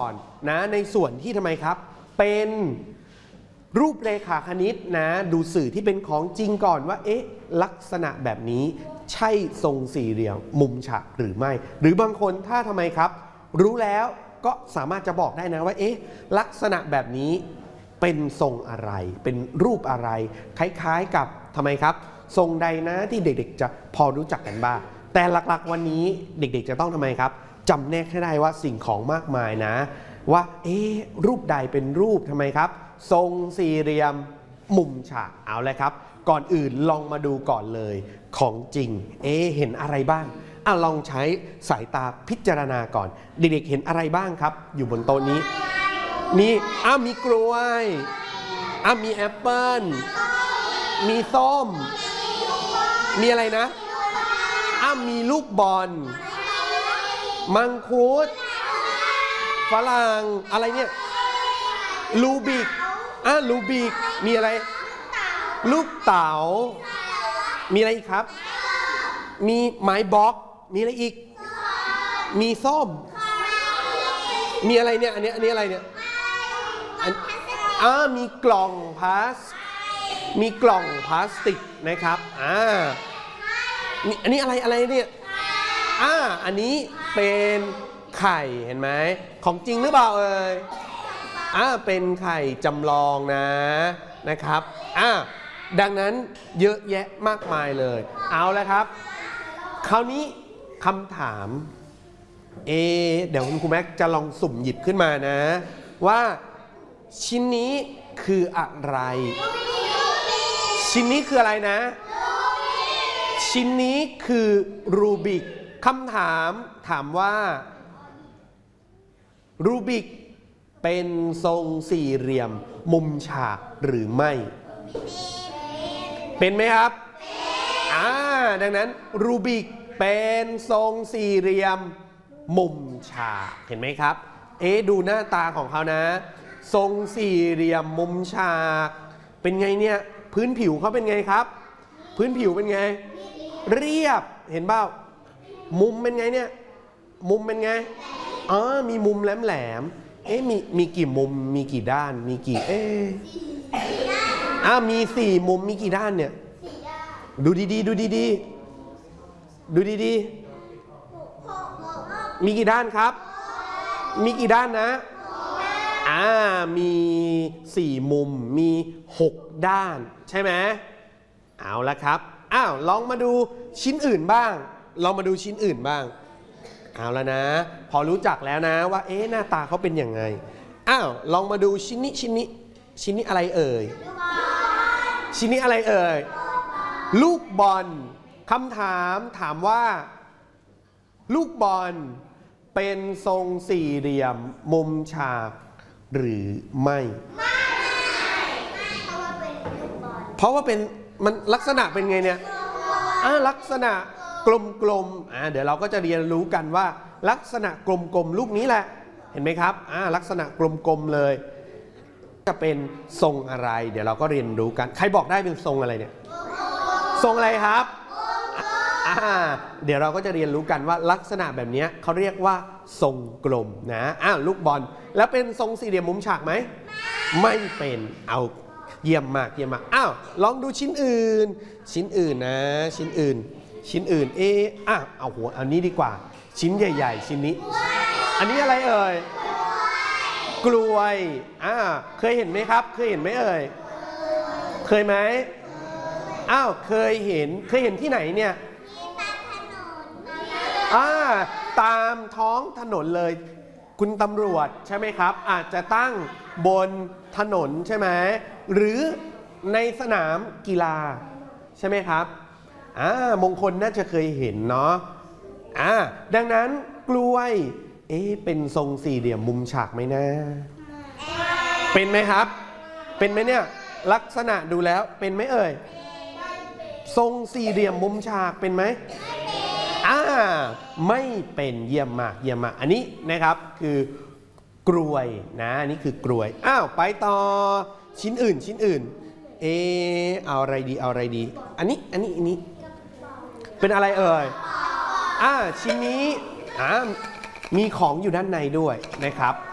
อนนะในส่วนที่ทำไมครับเป็นรูปเรขาคณิตนะดูสื่อที่เป็นของจริงก่อนว่าลักษณะแบบนี้ใช่ทรงสี่เหลี่ยมมุมฉากหรือไม่หรือบางคนถ้าทำไมครับรู้แล้วก็สามารถจะบอกได้นะว่าลักษณะแบบนี้เป็นทรงอะไรเป็นรูปอะไรคล้ายๆกับทำไมครับทรงใดนะที่เด็กๆจะพอรู้จักกันบ้างแต่หลักๆวันนี้เด็กๆจะต้องทำไมครับจำแนกให้ได้ว่าสิ่งของมากมายนะว่ารูปใดเป็นรูปทำไมครับทรงสี่เหลี่ยมมุมฉากเอาเลยครับก่อนอื่นลองมาดูก่อนเลยของจริงเห็นอะไรบ้างลองใช้สายตาพิจารณาก่อนเด็กๆเห็นอะไรบ้างครับอยู่บนโต๊ะนี้นี่มีกล้วยมีแอปเปิ้ลมีส้มมีอะไรนะมีลูกบอลมังคุดฝรั่งอะไรเนี่ยลูบิกลูบิกมีอะไรลูกเต๋ามีอะไรอีกครับมีไม้บล็อกมีอะไรอีกมีส้มมีอะไรเนี่ยอันนี้อะไรเนี่ยมีกล่องพลาสติกนะครับอันนี้อะไรเนี่ยอันนี้เป็นไข่เห็นไหมของจริงหรือเปล่าเอ่ยเป็นไข่จำลองนะครับดังนั้นเยอะแยะมากมายเลยเอาแล้วครับคราวนี้คำถามเดี๋ยวคุณครูแม็กจะลองสุ่มหยิบขึ้นมานะว่าชิ้นนี้คืออะไรชิ้นนี้คืออะไรนะชิ้นนี้คือรูบิกคำถามว่ารูบิกเป็นทรงสี่เหลี่ยมมุมฉากหรือไม่เป็นไหมครับดังนั้นรูบิกเป็นทรงสี่เหลี่ยมมุมฉากเห็นไหมครับดูหน้าตาของเขานะทรงสี่เหลี่ยมมุมฉากเป็นไงเนี่ยพื้นผิวเขาเป็นไงครับพื้นผิวเป็นไงเรียบเห็นเปล่ามุมเป็นไงเนี่ยมุมเป็นไงมีมุมแหลมมีกี่มุมมีกี่ด้านมีกี่มี4มุมมีกี่ด้านเนี่ยดูดีๆมีกี่ด้านครับมีกี่ด้านนะมี4มุมมี6ด้านใช่ไหมเอาละครับลองมาดูชิ้นอื่นบ้างเอาแล้วนะพอรู้จักแล้วนะว่าหน้าตาเขาเป็นยังไงลองมาดูชิ้นนี้อะไรเอ่ยชิ้นนี้อะไรเอ่ยลูกบอลคำถามว่าลูกบอลเป็นทรงสี่เหลี่ยมมุมฉากหรือไม่เพราะว่าเป็นมันลักษณะเป็นไงเนี่ยลักษณะกลมเดี๋ยวเราก็จะเรียนรู้กันว่าลักษณะกลมลูกนี้แหละเห็นไหมครับลักษณะกลมเลยจะเป็นทรงอะไรเดี๋ยวเราก็เรียนรู้กันใครบอกได้เป็นทรงอะไรเนี่ยทรงอะไรครับเดี๋ยวเราก็จะเรียนรู้กันว่าลักษณะแบบนี้เขาเรียกว่าทรงกลมนะลูกบอลแล้วเป็นทรงสี่เหลี่ยมมุมฉากไหมไม่เป็นเอาเยี่ยมมากลองดูชิ้นอื่นนะชิ้นอื่นเอาหัวอันนี้ดีกว่าชิ้นใหญ่ๆชิ้นนี้อันนี้อะไรเอ่ยกล้วยเคยเห็นไหมครับเคยเห็นไหมเอ่ยเคยไหมเคยเห็นที่ไหนเนี่ยตามท้องถนนเลยคุณตำรวจใช่ไหมครับอาจจะตั้งบนถนนใช่ไหมหรือในสนามกีฬาใช่ไหมครับมงคลน่าจะเคยเห็นเนาะดังนั้นกล้วยเป็นทรงสี่เหลี่ยมมุมฉากไหมนะเป็นไหมครับเป็นไหมเนี่ยลักษณะดูแล้วเป็นไหมเอ่ยทรงสี่เหลี่ยมมุมฉากเป็นไหมไม่เป็นเยี่ยมมากอันนี้นะครับคือกล้วยนะนี่คือกล้วยไปต่อชิ้นอื่นเอาอะไรดีอันนี้เป็นอะไรเอ่ยชิ้นนี้มีของอยู่ด้านในด้วยนะครับ